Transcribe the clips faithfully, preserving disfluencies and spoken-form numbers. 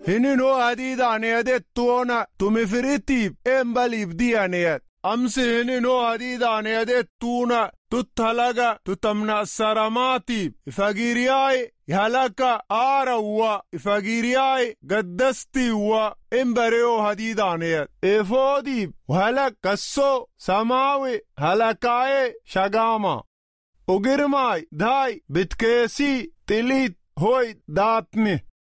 hinino hadiidaaniyade tuona tumifiritiib embaliibdiyaniyad amsi hinino hadiidaaniyade tuuna tuttalaga tutamnasaramaatiib ifagiriyaay halaka aarawwa ifagiriyaay gaddastiiwwa embareo hadiidaaniyad efoodiib halak kasso samaawi halakaaye shagaama ogirmaay daay bitkeesii tiliit hoy daatni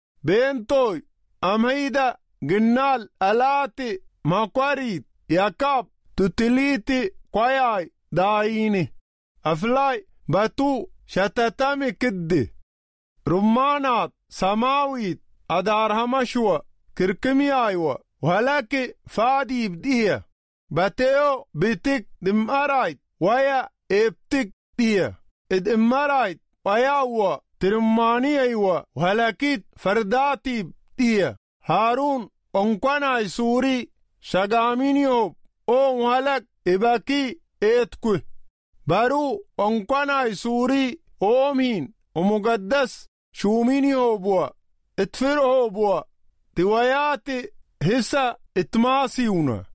beentoy amhayda ginnaal alaati makwariit yakab tutiliiti kwayaay daayini aflaay batuu shatatami kiddi rummaanaat samaawiit adaarhamashwa kirkimiyaaywa walaki faadiibdiya bateo bitik dimaraayt waya eebtik diya id imaraayt wayaawwa tirummaaniyaywa walakit fardaatiib diya haaruun onkwanay suuri shagaaminiyoob oon walak ibaki eetkwe baruu onkwanay suuri oomiin umugaddas shuuminiyobwa itfirhobwa tiwayaati hisa itmaasiwna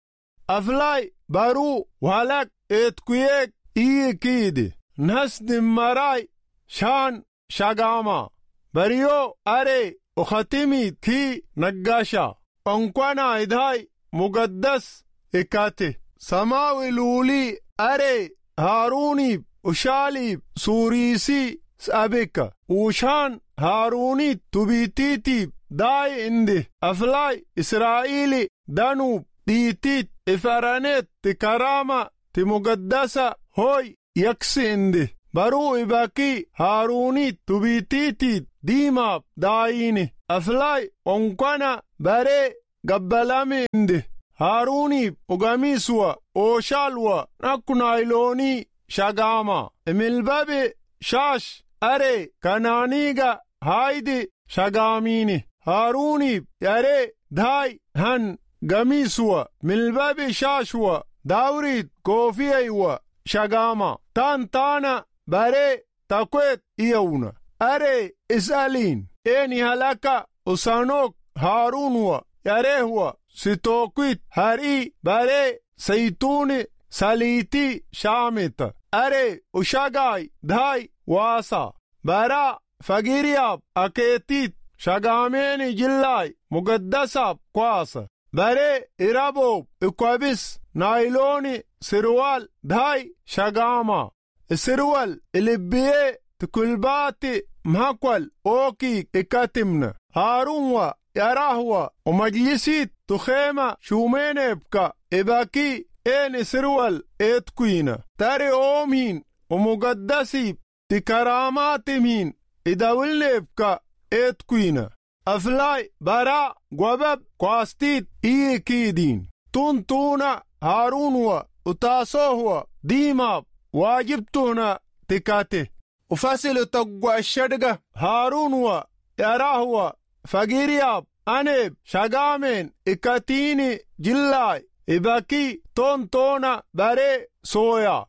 aflay baruu walak eetkuyeek iyikiidi nasdimmaray shaan shagaama bariyo are ukhatimiit kii naggasha onkwana idhay mugaddas ikate samaawi luulii are haaruuniib ushaaliib suuriisii sabika ushaan haaruuniit tubiitiitiib daay indi aflaay israa'iili danuub dhiitiit ifaraneet ti karaama ti mugaddasa hoy yaksi indi baruu ibakii haaruuniit tubiitiitiit diimaab daayini aflaay onkwana baree gabbalami indi haaruuniib ugamiiswa ooshaalwa nakkunayloonii shagaama imilbabe shaash are kanaaniiga haaydi shagaamiini haaruuniib yare daay han gamiiswa milbabe shaashwa daawriit koofiyaywa shagaama taan taana bare takweet iyawna are isaliin eeni halaka usanok haaruunwa yareehwa sitookwit harii bare saytuuni saliitii shaamita are ushagaay daay waasa bara fagiriyaab akeetiit shagaameeni jillaay mugaddasaab kwaasa bare iraboob ikwabis naylooni sirwal daay shagaama sirwal ilibbiyee tikulbaati mhakwal ookiik ikatimna haaruunwa yarahwa umajlisiit tukheema shumeeneebka ibakii eeni sirwal eetkuyina tari oomiin umugaddasiib tikaraamaatimiin idawilneebka eetkuyina aflaay bara gwabab kwaastiit iyikiidiin tuntuuna haaruunwa utaasohwa diimaab waajibtuuna tikate ufasilu togwa shadga haaruunwa yarahwa fagiriyaab aneeb shagaameen ikatiini jillaay ibaki tontoona bare sooya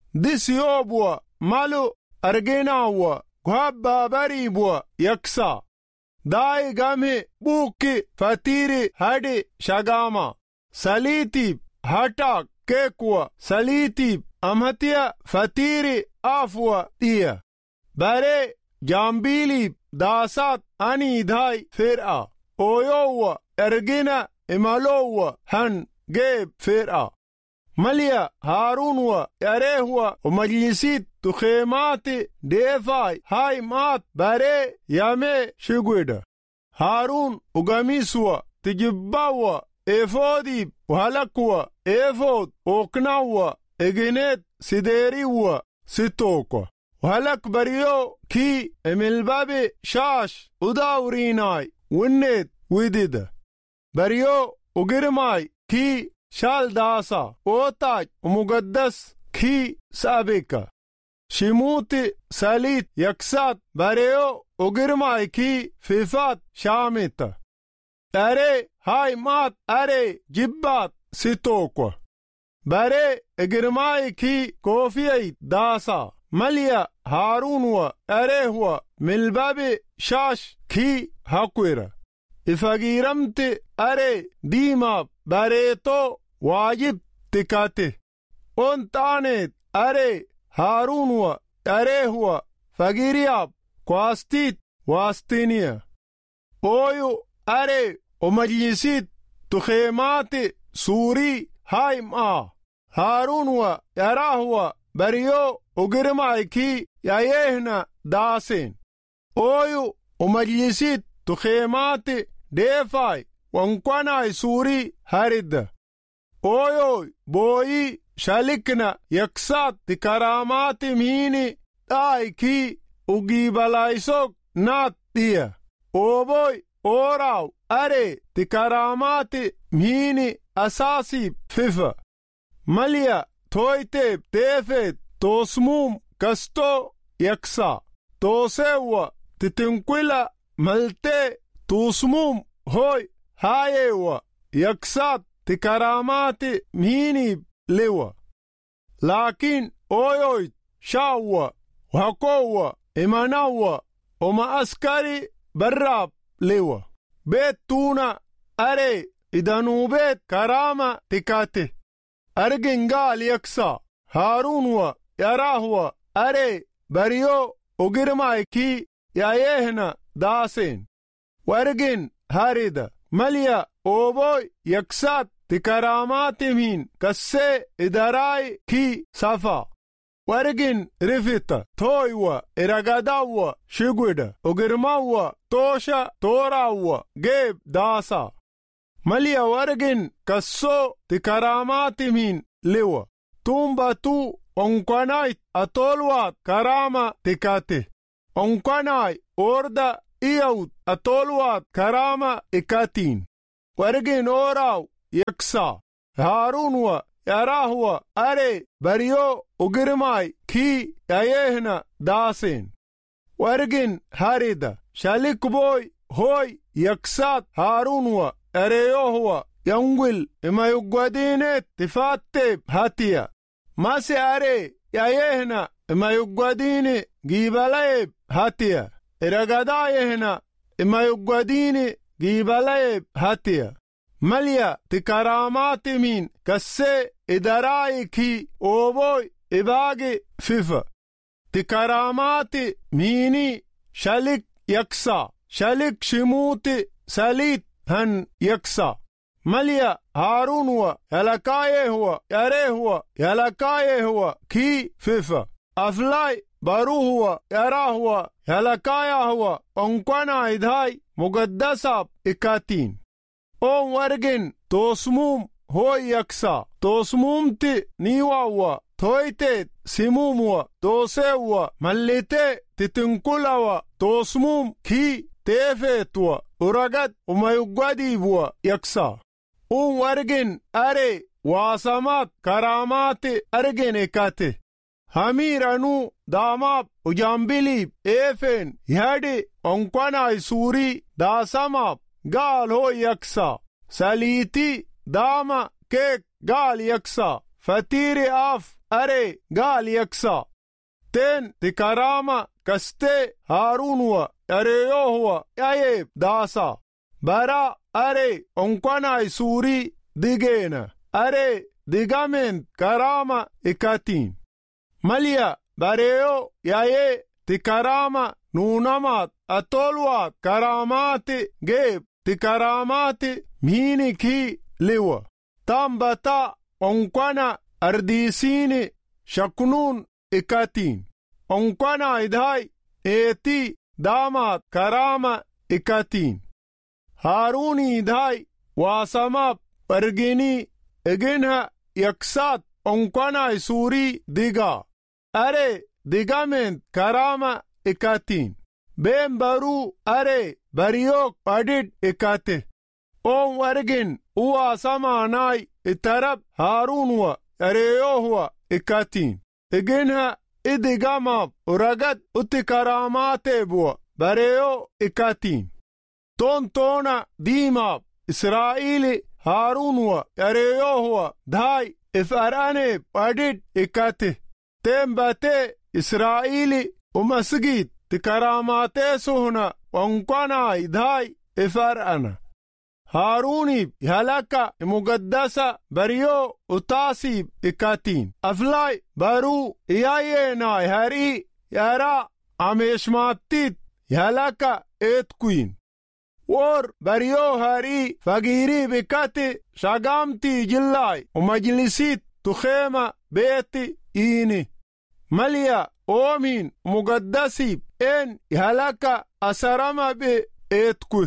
disyoobwa malu arginaawwa gwabbabariibwa yaksa daay gami buuki fatiri hadi shagaama saliitiib hataak keekwa saliitiib amhatiya fatiri afwa diya bare jaambiiliib daasaat aniidhaay fir'a ooyowwa ergina imalowwa han geeb fir'a malya haaruunwa yareehwa umajlisiit tukheemaati deefaay hay maat bare yame shigwida haaruun ugamiiswa tijibbawa eefoodiib halakwa eefood ooknawwa egineet sideeriwwa sitookwa halak bariyo kii emilbabe shaash udaawriinaay winneet widida bariyo ugirmaay kii shaal daasa ootaaj umugaddas kii saabika shimuuti saliit yaksaat bareyo ugirmaay kii fifaat shaamita are hay maat are jibbaat sitookwa bare egirmaay kii koofiyay daasa malya haaruunwa areehwa milbabe shaash kii hakwira ifagiramte are diima bareeto waajib tikate on taanet are Harunwa arehwa fagiriab kwastit wastinia oyu are o majlisit tukhemati suri haima Harunwa yarahwa bariyo ugirmaiki yayehna dasin oyu o majlisit tukhemati defai wankwana suri harid oyu boyi shalikna yaksat tikaramati mhini daiki ugibalaisok natia oboy oraw are tikaramati mhini asasi fifa malia toite tefet tosmum kasto yaksa tosewa titinkwila malte tosmum hoy hayewa yaksat tikaramati mhini lewa lakin oyoy shawa wakowa imanawa oma askari barab lewa betuna are idanubet karama tikate argingal yaksa Harunwa yarahwa are bariyo ugirmaiki yayehna dasen wargin harida malia oboy yaksat tikaramatimin kasse idarai ki safa wargin rifita toywa iragadawa shigwida ugirmawa tosha torawa geb dasa malia wargin kasso tikaramatimin lewa tumba tu onkwanai atolwat karama tikate onkwanai orda iyaut atolwat karama ikatin wargin oraw yaksa Harunwa yarahwa are bariyo ugirmai ki yayehna dasen wargin harida shalikboy hoy yaksat Harunwa areyohwa yangwil imayugwadinet tifatte hatia mase are yayehna imayugwadine gibalaeb hatia iragadayehna imayugwadine gibalaeb hatia malia tikaramati min kasse idarai ki oboy ibagi fifa tikaramati mini shalik yaksa shalik shimuti salit han yaksa malia Harunwa yalakaye huwa yare huwa yalakaye huwa ki fifa aflai baru huwa yara huwa yalakaya huwa onkwana idhai mugaddasab ikatin on wargin tosmum hoy yaksa tosmumti niwawa toite simumwa tosewa mallite titinkulawa tosmum ki tefetwa uragat umayugwadibwa yaksa on wargin are wasamat karamati argin ekate hamiranu damab ujambili efen yadi onkwana isuri dasamab gal ho yaksa saliti dama kek gal yaksa fatiri af are gal yaksa ten tikarama kaste Harunwa areyohwa yaye dasa bara are onkwana isuri digena are digamen karama ikatin malia bareyo yaye tikarama nunamat atolwat karamati geb tikaramati mhini ki lewa tambata onkwana ardisini shaknun ikatin onkwana idhai eti damat karama ikatin Haruni idhai wasamab argini eginha yaksat onkwana isuri diga are digament karama ikatin ben baru are bariyok padid ikate on wargin uwa samanai itarab Harunwa areyohwa ikatin eginha idigamab uragat utikaramate bua bareyo ikatin ton tona dimab Israeli Harunwa areyohwa dhai ifarane padid ikate tembate Israeli umasgit tikaramate suhna onkwana idhai إفرأنا هاروني هلاكا مقدسة بريو وتاسيب إكاتين أفلاي برو ياينا هاري يارا عميشماتيت هلاكا إتكوين ور بريو هاري فقيري بكاتي شاقامتي جلاي ومجلسيت تخيمة بيتي إيني مليا أومين مقدسي إن هلاكا أسرما بإتكو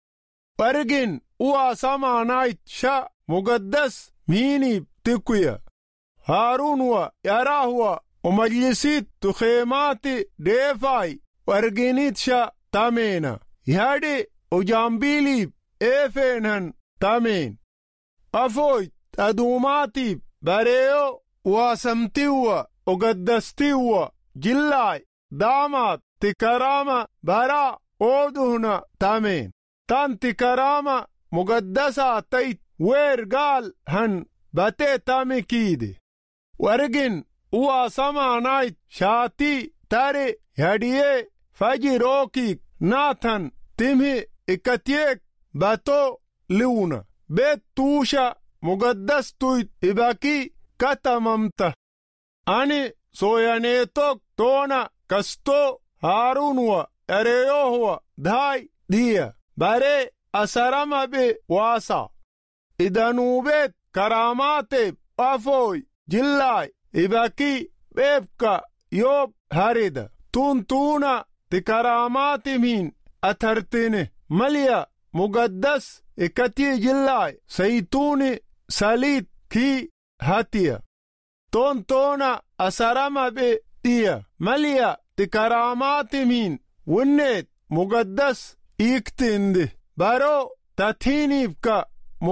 ورقين uwa sama nait sha muqaddas miini tikuya Harunwa yarahwa umajlisit tukhemati defai warginit sha tamena yadi ujambili efenhan tamen afoit adumati bareo wasamtiwa uqaddastiwa jillai damat tikarama bara oduhna tamen tan tikarama مقدسة تيت وير قال هن باتي تامي كيدي ورقن هو سما نايت شاتي تاري هديه فاجي روكي ناتن تمهي اكتيك باتو لونا بيت توشا مقدس تويت إباكي كتممته أني سويانيتوك تونا كستو هارونوا أريوهوا داي ديا باري أسرما بي واسا إدانوبت كرامات أفوي جلاي إباكي بيبكا يوب هاريدا تونتونا تكرامات مين أترتيني مليا مقدس إكتي جلاي سيتوني ساليت كي هاتيا تونتونا أسرما بي ديا مليا تكرامات مين ونيت مقدس إكتندي بارو تاتينيب كا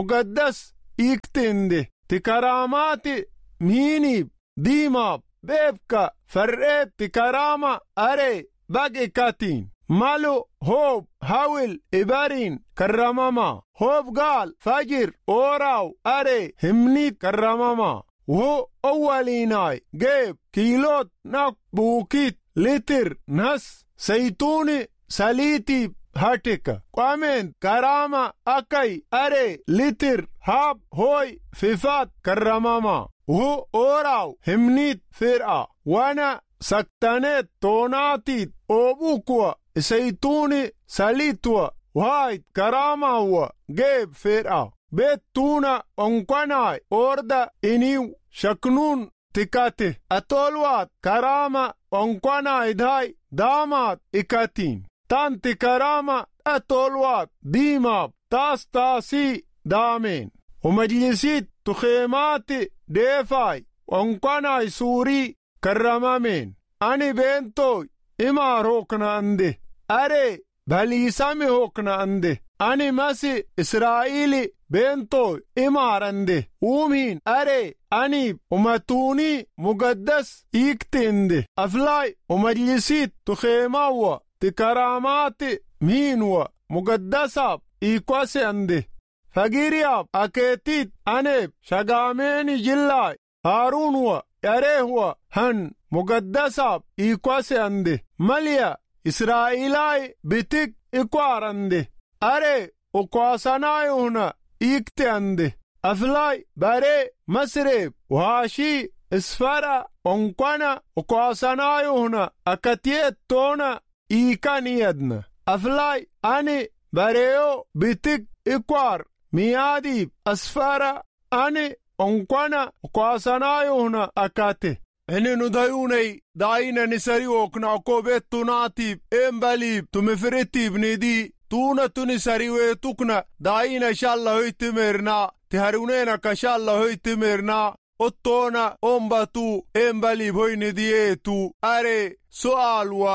مقدس إكتندي تكراماتي مينيب ديماب بيبكا فرقت تكرامة أري باقي كاتين مالو هوب هاول إبارين كرماما هوب قال فجر أوراو أري همنيت كرماما وهو أوليناي جيب كيلوت ناك بوكيت لتر نس سيتوني ساليتي هاتيكا قامن كرامة أكاي أري لتر هاب هوي فيفات كرماما وهو أوراو همنيت فرقا وانا سكتانيت توناتيت أوبوكوا سيتوني ساليتوا وهايت كرامة هو جيب فرقا بيت تونا انقناي أوردا إنيو شكنون تكاته أطولوات كرامة انقناي داي دامات إكاتين تانتي كرامة أطولوات ديماب تاس تاسي دامين ومجلسيت تخيماتي ديفاي وانقناي سوري كرمامين أني بنتوي إما روكنا عنده أري بليسامي روكنا عنده أني ماسي إسرائيلي بنتوي إما رنده ومين أري أني ومتوني مقدس إكتنده أفلاي ومجلسيت تخيماوا تكراماتي مينوا مقدساب إيقواسي عنده فقيرياب أكيتيت أنيب شغاميني جلاي هارونوا يريهوا هن مقدساب إيقواسي عنده مليا إسرائيلاي بتك إقوار عنده أري وقواسناي هنا إيكتي عنده أفلاي باري مسرب وهاشي إسفارة ونقنا وقواسناي هنا أكتيت تونا إيكاني يدنا أفلاي أني باريو بتك إقوار ميادي أسفارة أني ونقنا وقواسناي هنا أكاتي إني ندايوني داينا نسري وكنا كوبيت تناتيب إمباليب تمفرتيب ندي تونا تنسري ويتوكنا داينا إن شاء الله هيتمرنا تهرونينا كشاء الله هيتمرنا أطونا أمباتو إمباليب هوي نديتو أري سؤالوا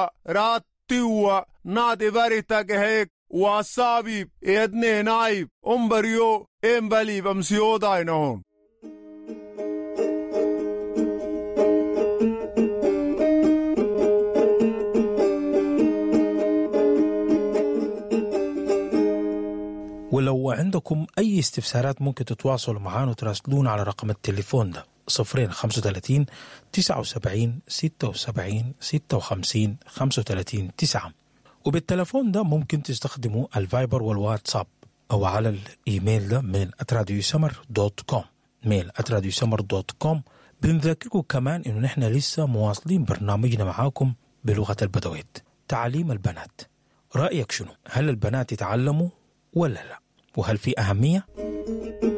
راتيوا نادي باريتاك هيك واسابيب إدني نايب أمبريو إمباليب أمسيو داينا هون ولو عندكم أي استفسارات ممكن تتواصلوا معنا وتراسلون على رقم التليفون ده صفرين خمسة وثلاثين تسعة وسبعين ستة وسبعين ستة وخمسين خمسة وثلاثين تسعة. وبالتلفون ده ممكن تستخدموا الفايبر والواتساب، أو على الإيميل ده ميل آت راديو سمر دوت كوم، ميل آت راديو سمر دوت كوم. بنذكركم كمان إنه نحن لسه مواصلين برنامجنا معاكم بلغة البدويت. تعليم البنات، رأيك شنو؟ هل البنات يتعلموا ولا لا؟ وهل في أهمية؟